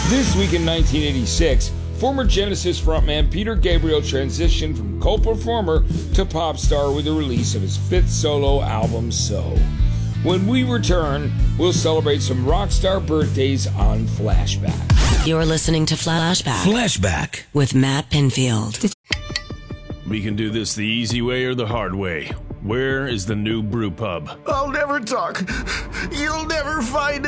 This week in 1986, former Genesis frontman Peter Gabriel transitioned from cult performer to pop star with the release of his fifth solo album, So. When we return, we'll celebrate some rock star birthdays on Flashback. You're listening to Flashback with Matt Pinfield. We can do this the easy way or the hard way. Where is the new brew pub? I'll never talk. You'll never find